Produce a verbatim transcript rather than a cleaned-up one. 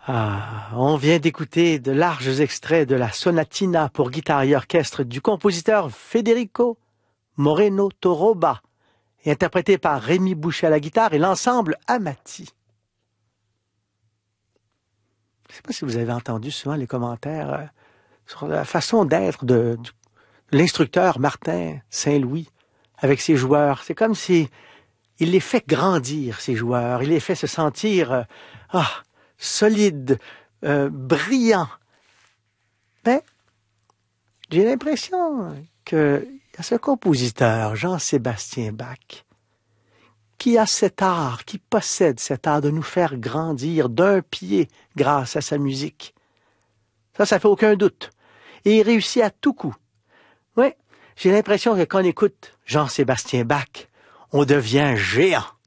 Ah, on vient d'écouter de larges extraits de la sonatina pour guitare et orchestre du compositeur Federico Moreno Torroba, interprété par Rémi Boucher à la guitare et l'ensemble Amati. Je ne sais pas si vous avez entendu souvent les commentaires euh, sur la façon d'être de, de, de l'instructeur Martin Saint-Louis avec ses joueurs. C'est comme si il les fait grandir, ces joueurs. Il les fait se sentir euh, ah, solides, euh, brillants. Mais j'ai l'impression qu'il y a ce compositeur, Jean-Sébastien Bach, qui a cet art, qui possède cet art de nous faire grandir d'un pied grâce à sa musique. Ça, ça fait aucun doute. Et il réussit à tout coup. Oui, j'ai l'impression que quand on écoute Jean-Sébastien Bach, on devient géant.